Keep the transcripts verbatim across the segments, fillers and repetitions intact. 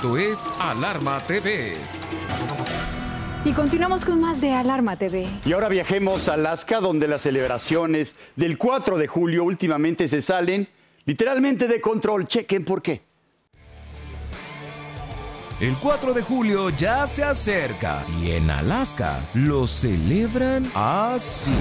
Esto es Alarma T V. Y continuamos con más de Alarma T V. Y ahora viajemos a Alaska, donde las celebraciones del cuatro de julio últimamente se salen literalmente de control. Chequen por qué. El cuatro de julio ya se acerca y en Alaska lo celebran así.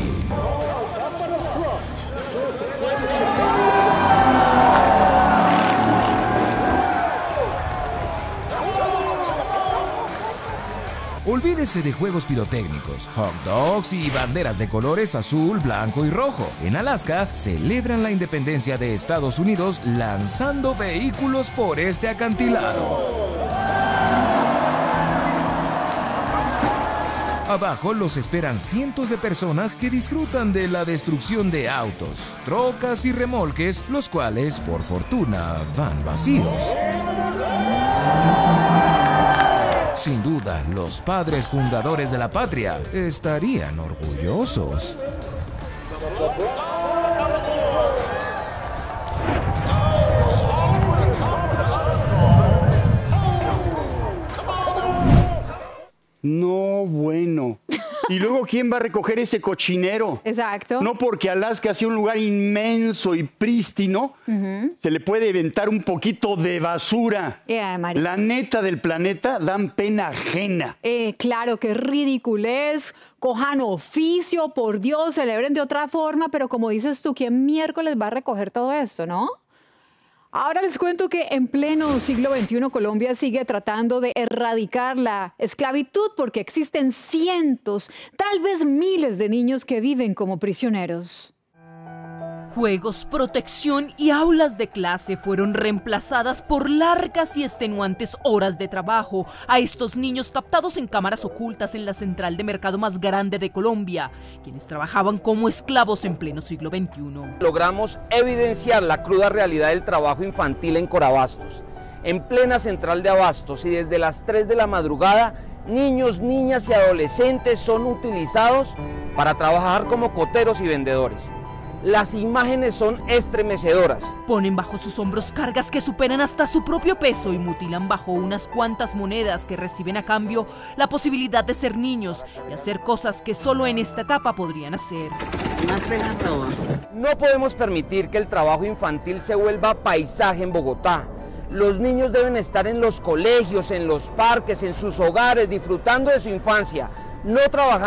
Olvídese de juegos pirotécnicos, hot dogs y banderas de colores azul, blanco y rojo. En Alaska celebran la independencia de Estados Unidos lanzando vehículos por este acantilado. Abajo los esperan cientos de personas que disfrutan de la destrucción de autos, trocas y remolques, los cuales, por fortuna, van vacíos. Sin duda, los padres fundadores de la patria estarían orgullosos. No, bueno. Y luego, ¿quién va a recoger ese cochinero? Exacto. No porque Alaska sea un lugar inmenso y prístino, uh-huh. se le puede aventar un poquito de basura. Yeah, María. La neta del planeta dan pena ajena. Eh, claro, qué ridiculez. Cojan oficio, por Dios, celebren de otra forma, pero como dices tú, ¿quién miércoles va a recoger todo esto, no? Ahora les cuento que en pleno siglo veintiuno Colombia sigue tratando de erradicar la esclavitud porque existen cientos, tal vez miles de niños que viven como prisioneros. Juegos, protección y aulas de clase fueron reemplazadas por largas y extenuantes horas de trabajo a estos niños captados en cámaras ocultas en la central de mercado más grande de Colombia, quienes trabajaban como esclavos en pleno siglo veintiuno. Logramos evidenciar la cruda realidad del trabajo infantil en Corabastos. En plena central de abastos y desde las tres de la madrugada, niños, niñas y adolescentes son utilizados para trabajar como coteros y vendedores. Las imágenes son estremecedoras. Ponen bajo sus hombros cargas que superan hasta su propio peso y mutilan bajo unas cuantas monedas que reciben a cambio la posibilidad de ser niños y hacer cosas que solo en esta etapa podrían hacer. No podemos permitir que el trabajo infantil se vuelva paisaje en Bogotá. Los niños deben estar en los colegios, en los parques, en sus hogares, disfrutando de su infancia, no trabajando.